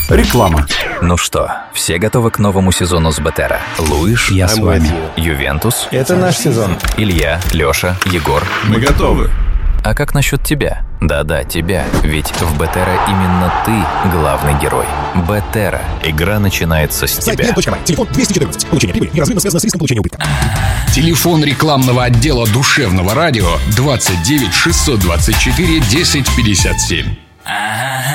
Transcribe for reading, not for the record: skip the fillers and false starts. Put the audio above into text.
Реклама. Ну что, все готовы к новому сезону с Бетера? Луиш, Я с вами. Ювентус, Это наш сезон. Илья, Леша, Егор. Мы готовы. А как насчет тебя? Да-да, тебя. Ведь в Бетера именно ты главный герой. Бетера. Игра начинается с тебя. Телефон 214. Получение прибыли неразрывно связано с риском получения убытка. Телефон рекламного отдела душевного радио 29 624 10 57.